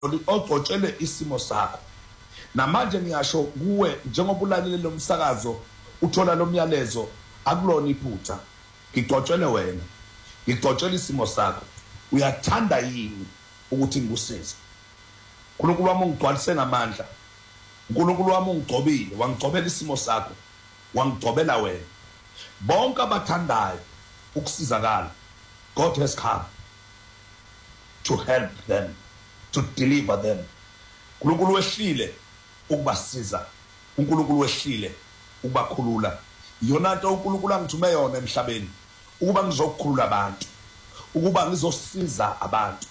ogcotshele isimo sakho. Namanje ngiyasho kuwe njengoba ulalele lo msakazo uthola lo myalezo akulona iphutha. Ngigcotshele wena. Ngigcotshele isimo sakho. Uyathanda yini ukuthi ngikusize? uNkulunkulu wami ungigcwalise ngamandla. uNkulunkulu wami ungigcobile, wangigcobela isimo sakho. Wangigcobela wena. Bonke abathandayo ukusizakala. God has come to help them, to deliver them. uNkulunkulu wehlile ukubasiza. uNkulunkulu wehlile ukubakhulula. Iyona nto uNkulunkulu angithume yona emhlabeni, ukuba ngizokukhulula abantu, ukuba ngizosiza abantu.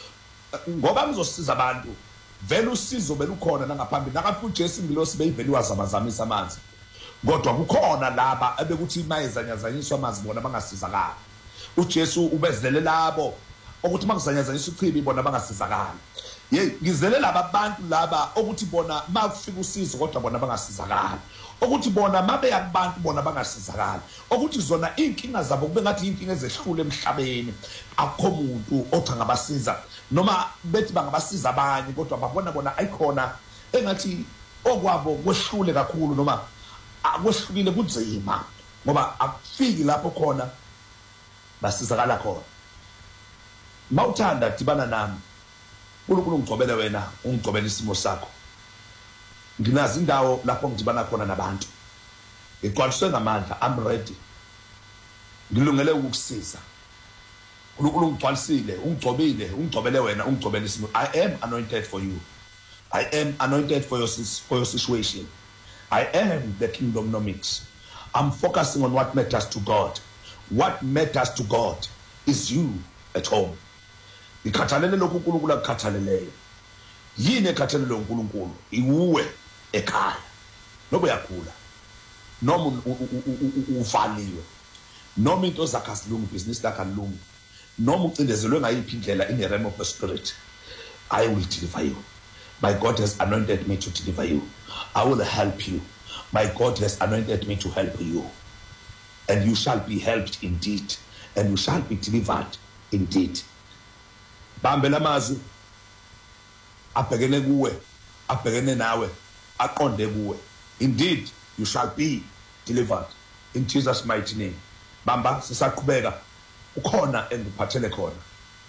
Ngoba ngizosiza abantu, vele usizo belukhona nangaphambili. Nakathi uJesu ingilosi beyivele wazamazamisa amanzi. Kodwa kukhona laba ebekuthi mayezanyazanyiswa amanzi bona bangasizakala. uJesu ubezele labo ukuthi makuzanyazanyiswa ichibi bona bangasizakala. Ngizele laba abantu laba ukuthi bona makufika usizo kodwa bona bangasizakala. Ukuthi bona mabeya kubantu bona bangasizakala. Ukuthi zona inkinga zabo kube ngathi inkinga ezehlule emhlabeni. Akukho umuntu othi angabasiza noma bethi bangabasiza abanye kodwa babona bona ayikhona engathi okwabo kwehlule kakhulu noma akwehlukile kunzima ngoba akufiki lapho khona basizakala khona. Mawuthanda dibana nami. uNkulunkulu ungigcobele wena, ungigcobele isimo sakho. Nginazi indawo lapho ngidibana khona nabantu. Ngigcwaliswe ngamandla, I'm ready. Ngilungele ukukusiza. uNkulunkulu ungigcwalisile, ungigcobile, ungigcobele wena, ungigcobele isimo. I am anointed for you. I am anointed for your situation. I am the kingdomnomics. I'm focusing on what matters to God. What matters to God is you at home. Ikhathalele lokhu uNkulunkulu akukhathaleleyo. Yini ekhathalele uNkulunkulu? Iwuwe ekhaya. Noba uyakhula. Noma uvaliwe. Noma into zakhe azilungi, business lakhe alilungi. Noma ucindezelwe ngayiphi indlela in the realm of the spirit. I will deliver you. My God has anointed me to deliver you. I will help you. My God has anointed me to help you. And you shall be helped indeed. And you shall be delivered indeed. Bambela amazwi abhekene kuwe, abhekene nawe, aqonde kuwe. Indeed, you shall be delivered in Jesus' mighty name. Bamba sisaqhubeka ukhona engiphathele khona.